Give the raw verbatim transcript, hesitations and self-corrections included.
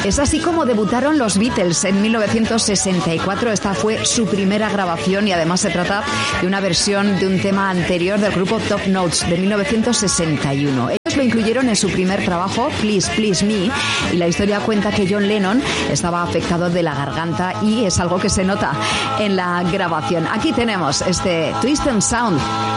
Es así como debutaron los Beatles en mil novecientos sesenta y cuatro. Esta fue su primera grabación y además se trata de una versión de un tema anterior del grupo Top Notes de mil novecientos sesenta y uno. Ellos lo incluyeron en su primer trabajo, Please Please Me, y la historia cuenta que John Lennon estaba afectado de la garganta y es algo que se nota en la grabación. Aquí tenemos este Twist and Sound.